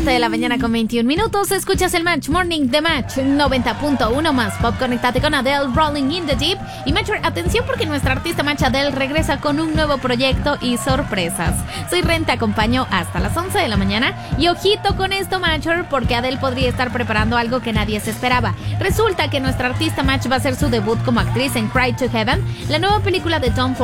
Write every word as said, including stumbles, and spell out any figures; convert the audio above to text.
siete de la mañana con veintiún minutos. Escuchas el Match Morning de Match noventa punto uno más Pop. Conectate con Adele, Rolling in the Deep. Y Matcher, atención porque nuestra artista Match Adele regresa con un nuevo proyecto y sorpresas. Soy Ren, te acompaño hasta las once de la mañana. Y ojito con esto, Matcher, porque Adele podría estar preparando algo que nadie se esperaba. Resulta que nuestra artista Match va a hacer su debut como actriz en Cry to Heaven, la nueva película de Tom Ford